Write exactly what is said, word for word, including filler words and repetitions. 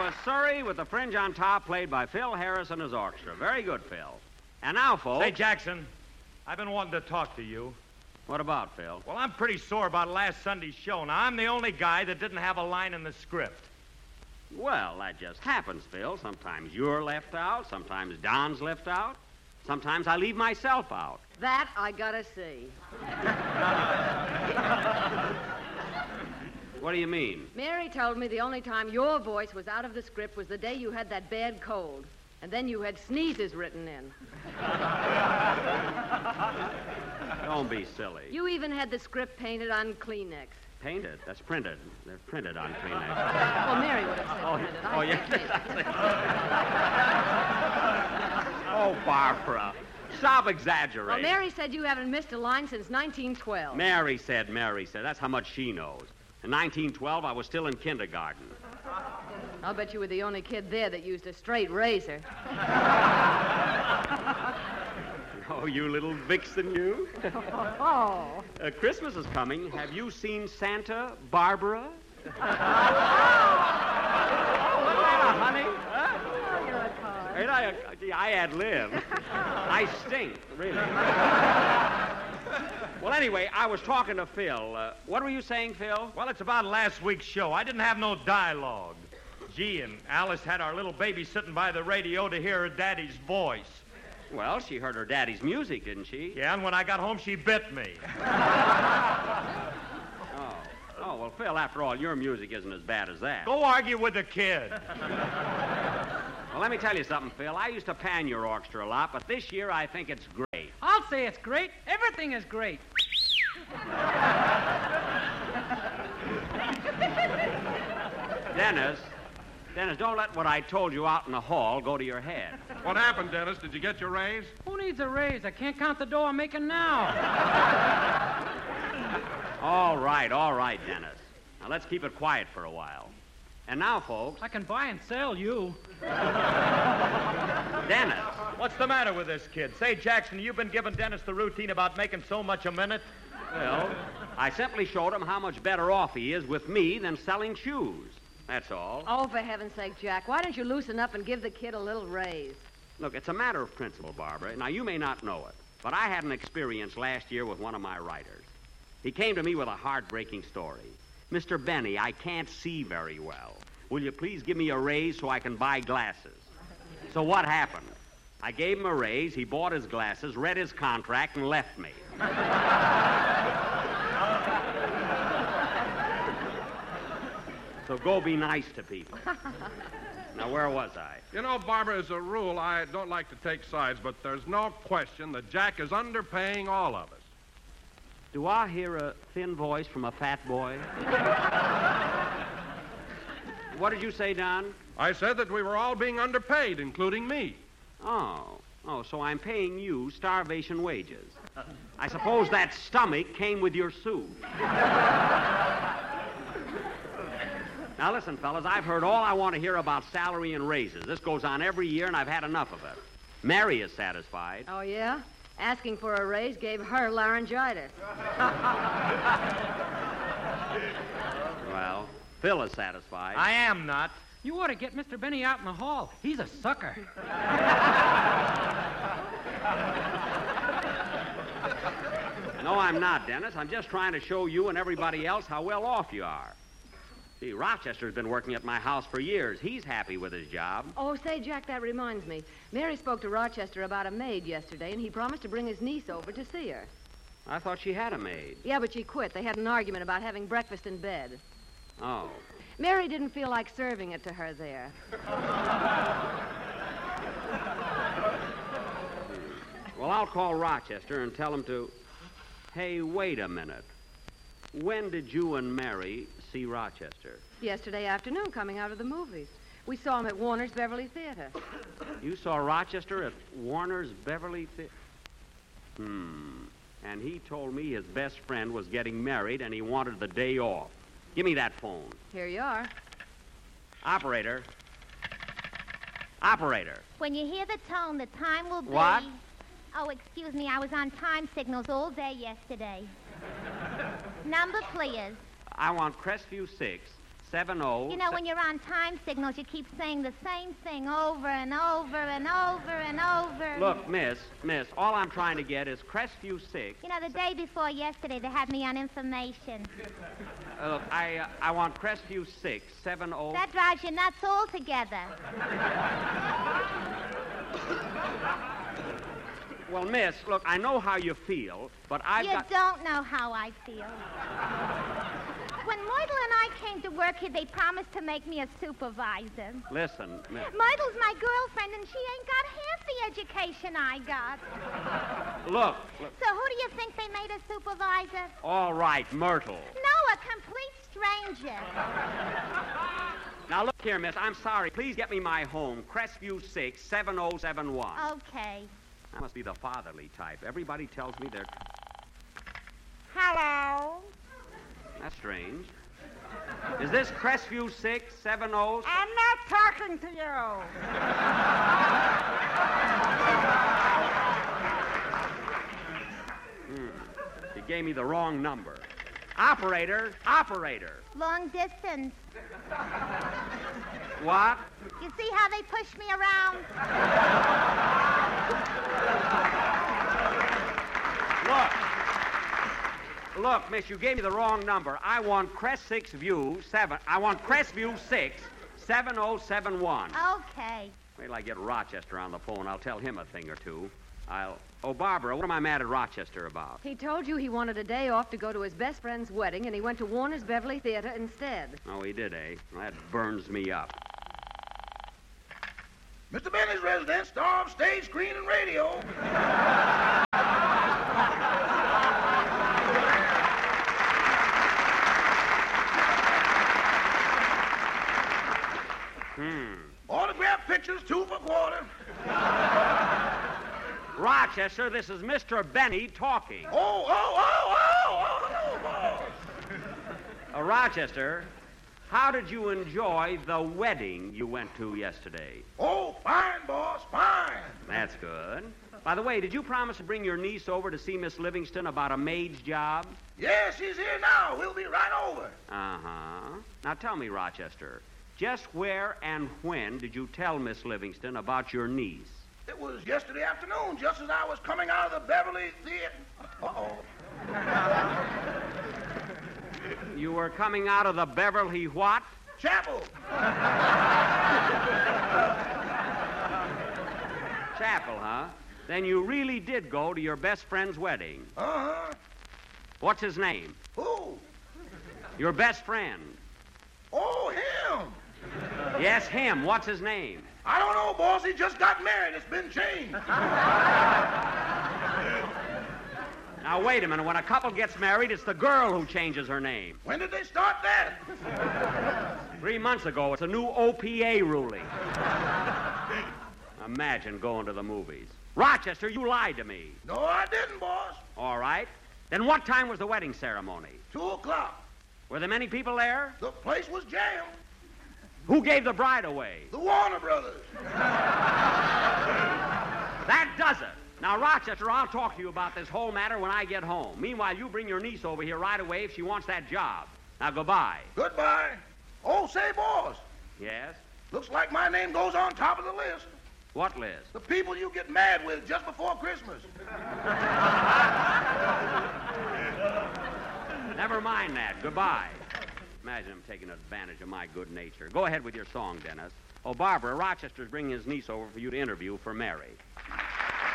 was Surrey with the Fringe on Top, played by Phil Harris and his orchestra. Very good, Phil. And now, folks... Say, Jackson, I've been wanting to talk to you. What about, Phil? Well, I'm pretty sore about last Sunday's show. Now, I'm the only guy that didn't have a line in the script. Well, that just happens, Phil. Sometimes you're left out. Sometimes Don's left out. Sometimes I leave myself out. That I gotta see. What do you mean? Mary told me the only time your voice was out of the script was the day you had that bad cold. And then you had sneezes written in. Don't be silly. You even had the script painted on Kleenex. Painted? That's printed. They're printed on Kleenex. Well, Mary would have said Oh, printed. oh I yeah. painted. Oh, Barbara. Stop exaggerating. Well, Mary said you haven't missed a line since nineteen twelve. Mary said, Mary said. That's how much she knows. In nineteen twelve, I was still in kindergarten. I'll bet you were the only kid there that used a straight razor. Oh, you little vixen, you. Oh. Uh, Christmas is coming. Have you seen Santa, Barbara? What's the matter, honey? Huh? Oh, you're a car. Ain't I, a, gee, I ad-lib. I stink, really. Well, anyway, I was talking to Phil. Uh, what were you saying, Phil? Well, it's about last week's show. I didn't have no dialogue. Gee, and Alice had our little baby sitting by the radio to hear her daddy's voice. Well, she heard her daddy's music, didn't she? Yeah, and when I got home, she bit me. Oh. Oh, well, Phil, after all, your music isn't as bad as that. Go argue with the kid. Well, let me tell you something, Phil. I used to pan your orchestra a lot, but this year I think it's great. I'll say it's great. Everything is great. Dennis, Dennis, don't let what I told you out in the hall go to your head. What happened, Dennis? Did you get your raise? Who needs a raise? I can't count the dough I'm making now. All right, all right, Dennis. Now, let's keep it quiet for a while. And now, folks... I can buy and sell you. Dennis. What's the matter with this kid? Say, Jackson, you've been giving Dennis the routine about making so much a minute? Well, I simply showed him how much better off he is with me than selling shoes. That's all. Oh, for heaven's sake, Jack, why don't you loosen up and give the kid a little raise? Look, it's a matter of principle, Barbara. Now, you may not know it, but I had an experience last year with one of my writers. He came to me with a heartbreaking story. Mister Benny, I can't see very well. Will you please give me a raise so I can buy glasses? So what happened? I gave him a raise, he bought his glasses, read his contract, and left me. So go be nice to people. Now, where was I? You know, Barbara, as a rule, I don't like to take sides, but there's no question that Jack is underpaying all of us. Do I hear a thin voice from a fat boy? What did you say, Don? I said that we were all being underpaid, including me. Oh. Oh, so I'm paying you starvation wages. I suppose that stomach came with your suit. Now, listen, fellas, I've heard all I want to hear about salary and raises. This goes on every year, and I've had enough of it. Mary is satisfied. Oh, yeah? Asking for a raise gave her laryngitis. Well, Phil is satisfied. I am not. You ought to get Mister Benny out in the hall. He's a sucker. No, I'm not, Dennis. I'm just trying to show you and everybody else how well off you are. See, Rochester's been working at my house for years. He's happy with his job. Oh, say, Jack, that reminds me. Mary spoke to Rochester about a maid yesterday, and he promised to bring his niece over to see her. I thought she had a maid. Yeah, but she quit. They had an argument about having breakfast in bed. Oh. Mary didn't feel like serving it to her there. Well, I'll call Rochester and tell him to... Hey, wait a minute. When did you and Mary see Rochester? Yesterday afternoon, coming out of the movies. We saw him at Warner's Beverly Theater. You saw Rochester at Warner's Beverly Theater? Hmm. And he told me his best friend was getting married and he wanted the day off. Give me that phone. Here you are. Operator. Operator. When you hear the tone, the time will be... What? Oh, excuse me. I was on time signals all day yesterday. Number, please. I want Crestview six, seven oh. You know, when you're on time signals, you keep saying the same thing over and over and over and over. Look, miss, miss, all I'm trying to get is Crestview six. You know, the day before yesterday, they had me on information. Uh, look, I, uh, I want Crestview six, seven oh. That drives you nuts altogether. Well, miss, look, I know how you feel, but I've You got... don't know how I feel. When Myrtle and I came to work here, they promised to make me a supervisor. Listen, miss... Myrtle's my girlfriend, and she ain't got half the education I got. Look, look. So who do you think they made a supervisor? All right, Myrtle. No, a complete stranger. Now, look here, miss, I'm sorry. Please get me my home, Crestview six, seven oh seven one. Okay. I must be the fatherly type. Everybody tells me they're... Hello? That's strange. Is this Crestview six, seven oh... I'm not talking to you. Hmm. You gave me the wrong number. Operator, operator. Long distance. What? You see how they push me around? Look. Look, miss, you gave me the wrong number. I want Crest six View seven. I want Crestview six, seven oh seven one. Okay. Wait till I get Rochester on the phone. I'll tell him a thing or two. I'll... Oh, Barbara, what am I mad at Rochester about? He told you he wanted a day off to go to his best friend's wedding, and he went to Warner's Beverly Theater instead. Oh, he did, eh? Well, that burns me up. Mister Benny's residence, star of stage, screen, and radio. Hmm. Autograph pictures, two for quarter. Rochester, this is Mister Benny talking. Oh, oh, oh, oh, oh, oh, Uh, Rochester, how did you enjoy the wedding you went to yesterday? oh. Oh, fine, boss, fine. That's good. By the way, did you promise to bring your niece over to see Miss Livingston about a maid's job? Yes, she's here now. We'll be right over. Uh-huh. Now tell me, Rochester, just where and when did you tell Miss Livingston about your niece? It was yesterday afternoon, just as I was coming out of the Beverly Theater. Uh-oh. You were coming out of the Beverly what? Chapel. Chapel, huh? Then you really did go to your best friend's wedding. Uh-huh. What's his name? Who? Your best friend. Oh, him. Yes, him. What's his name? I don't know, boss. He just got married. It's been changed. Now, wait a minute. When a couple gets married, it's the girl who changes her name. When did they start that? Three months ago, it's a new O P A ruling. Imagine going to the movies. Rochester, you lied to me. No, I didn't, boss. All right. Then what time was the wedding ceremony? Two o'clock. Were there many people there? The place was jammed. Who gave the bride away? The Warner Brothers. That does it. Now, Rochester, I'll talk to you about this whole matter when I get home. Meanwhile, you bring your niece over here right away if she wants that job. Now, goodbye. Goodbye. Oh, say, boss. Yes? Looks like my name goes on top of the list. What list? The people you get mad with just before Christmas. Never mind that. Goodbye. Imagine him taking advantage of my good nature. Go ahead with your song, Dennis. Oh, Barbara, Rochester's bringing his niece over for you to interview for Mary.